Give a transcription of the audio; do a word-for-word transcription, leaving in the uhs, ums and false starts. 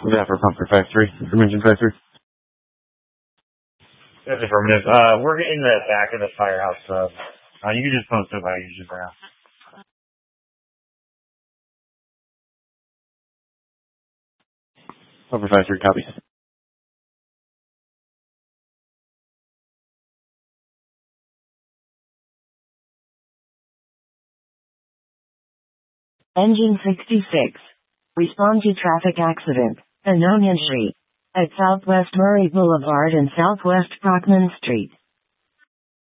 Was that for Pumper Factory? For Engine Factory? That's affirmative. Uh, we're in the back of the firehouse. Uh, uh, you can just post it by usually for now. Pumper Factory, copy. Engine sixty-six. Respond to traffic accident. A known injury. At Southwest Murray Boulevard and Southwest Brockman Street.